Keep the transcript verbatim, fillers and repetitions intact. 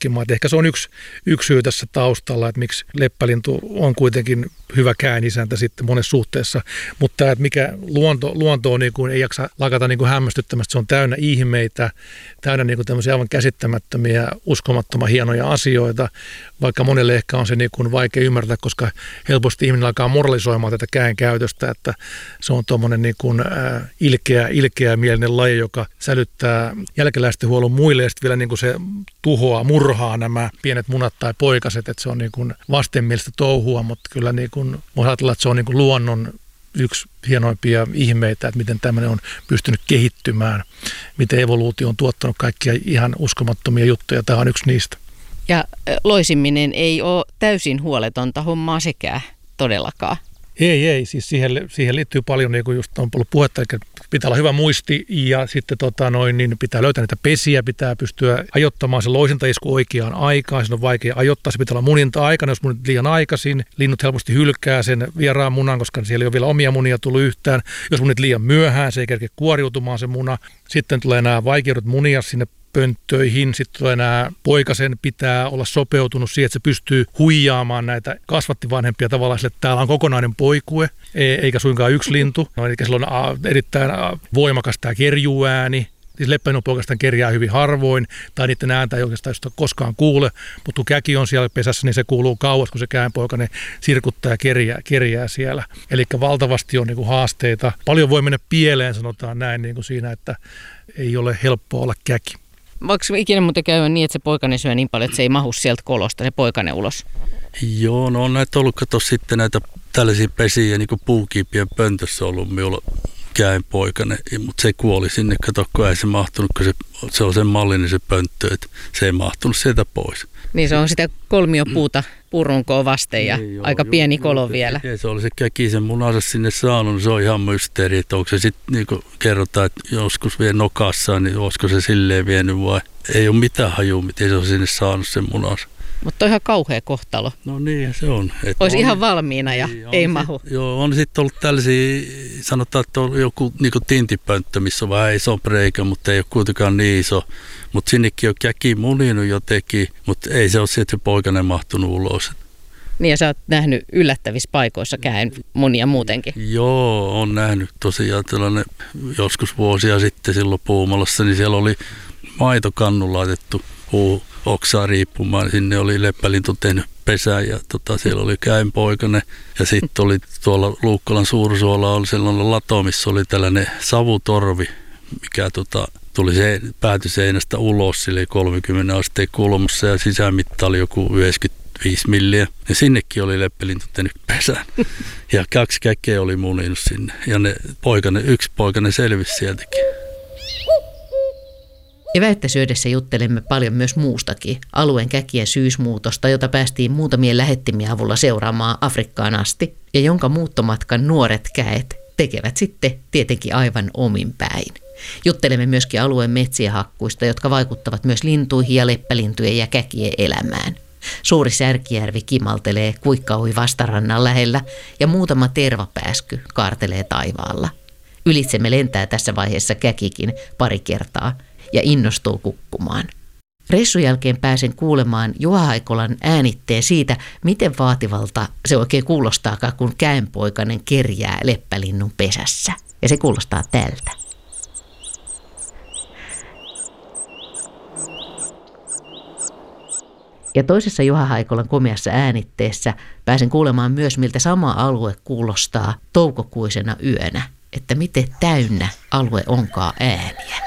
hankkimaan. Et ehkä se on yksi, yksi syy tässä taustalla, että miksi leppälintu on kuitenkin hyvä käänisäntä sitten monessa suhteessa. Mutta tämä, että mikä luonto, luonto on, niin kuin, ei jaksa lakata niin kuin hämmästyttämästä, se on täynnä ihmeitä, täynnä niin kuin tämmöisiä aivan käsittämättömiä, uskomattoman hienoja asioita, vaikka monelle ehkä on se niin kuin vaikea ymmärtää, koska helposti ihminen alkaa moralisoimaan tätä käen käytöstä, että se on tuommoinen niin kuin äh, ilkeä, ilkeä mielinen laji, joka sälyttää jälkeläisten huollon muille ja sitten vielä niin kuin se tuhoaa, murhaa nämä pienet munat tai poikaset, että se on niin kuin vastenmielistä touhua, mutta kyllä niin kuin voi ajatella, että se on niin kuin luonnon yksi hienoimpia ihmeitä, että miten tämmöinen on pystynyt kehittymään, miten evoluutio on tuottanut kaikkia ihan uskomattomia juttuja. Tämä on yksi niistä. Ja loisiminen ei ole täysin huoletonta hommaa sekään todellakaan. Ei, ei. Siis siihen, siihen liittyy paljon, niin kuin just on ollut puhetta, eli pitää olla hyvä muisti ja sitten tota noin, niin pitää löytää niitä pesiä, pitää pystyä ajoittamaan se loisintaisku oikeaan aikaan. Se on vaikea ajoittaa, se pitää olla muninta-aikana, jos munit liian aikaisin. Linnut helposti hylkää sen vieraan munan, koska siellä ei ole vielä omia munia tullut yhtään. Jos munit liian myöhään, se ei kerkeä kuoriutumaan se muna. Sitten tulee nämä vaikeudet munia sinne pönttöihin. Sitten tulee nämä poikasen pitää olla sopeutunut siihen, että se pystyy huijaamaan näitä kasvattivanhempia tavallaan sille, että täällä on kokonainen poikue, eikä suinkaan yksi lintu. No, eli sillä on erittäin voimakas tämä kerjuääni. Siis leppälintu oikeastaan kerjää hyvin harvoin, tai niiden ääntä ei oikeastaan koskaan kuule, mutta kun käki on siellä pesässä, niin se kuuluu kauas, kun se käenpoikainen sirkuttaa ja kerjää, kerjää siellä. Eli valtavasti on niin kuin haasteita. Paljon voi mennä pieleen, sanotaan näin, niin kuin siinä, että ei ole helppoa olla käki. Voiko ikinä muuten käydä niin, että se poikainen syö niin paljon, että se ei mahu sieltä kolosta, se poikainen ulos? Joo, no on näitä ollut, kato sitten näitä tällaisia pesiä, niin kuin puukiipien pöntössä ollut minulla käenpoikainen, mutta se kuoli sinne, kato, kun ei se mahtunut, kun se, se on sen mallinen se pönttö, että se ei mahtunut sieltä pois. Niin se on sitä kolmiopuuta purunkoa vasten ja ei, aika joo, pieni joo, kolo joo, vielä. Ei, se oli se käki sen munansa sinne saanut, se on ihan mysteeri, että onko se sitten, niin kuin kerrotaan, että joskus vie nokassaan, niin olisiko se silleen vienyt vai ei ole mitään hajua, miten se on sinne saanut sen munansa. Mutta on ihan kauhea kohtalo. No niin, se on. Olisi on, ihan valmiina ja niin, ei mahu. Sit, joo, on sitten ollut tällaisia, sanotaan, että on joku niinku tintipönttö, missä on vähän iso reikä, mutta ei ole kuitenkaan niin iso. Mutta sinnekin on käki muninut jotenkin, mutta ei se ole sieltä poikainen mahtunut ulos. Niin ja sä oot nähnyt yllättävissä paikoissa käen munia muutenkin. Joo, on nähnyt tosiaan tällainen joskus vuosia sitten silloin Puumalassa, niin siellä oli maitokannu laitettu puu oksaa riippumaan. Sinne oli leppälintu tehnyt pesän ja tota, siellä oli käenpoikainen. Ja sitten oli tuolla Luukkolan Suursuolla oli sellainen lato, missä oli tällainen savutorvi, mikä tota, tuli se, päätyi seinästä ulos, sille kolmekymmentä asteen kulmassa ja sisämitta oli joku yhdeksänkymmentäviisi milliä. Ja sinnekin oli leppälintu tehnyt pesän. Ja kaksi käkeä oli muninut sinne. Ja ne poikainen, yksi poikainen selvisi sieltäkin. Eväyttä syödessä juttelemme paljon myös muustakin, alueen käkien syysmuutosta, jota päästiin muutamien lähettimien avulla seuraamaan Afrikkaan asti, ja jonka muuttomatkan nuoret käet tekevät sitten tietenkin aivan omin päin. Juttelemme myöskin alueen metsien hakkuista, jotka vaikuttavat myös lintuihin ja leppälintujen ja käkien elämään. Suuri särkijärvi kimaltelee Kuikkaui vastarannan lähellä ja muutama tervapääsky kaartelee taivaalla. Ylitsemme lentää tässä vaiheessa käkikin pari kertaa ja innostuu kukkumaan. Reissun jälkeen pääsen kuulemaan Juha Haikolan äänitteen siitä, miten vaativalta se oikein kuulostaakaan, kun käenpoikainen kerjää leppälinnun pesässä. Ja se kuulostaa tältä. Ja toisessa Juha Haikolan komeassa äänitteessä pääsen kuulemaan myös, miltä sama alue kuulostaa toukokuisena yönä, että miten täynnä alue onkaan ääniä.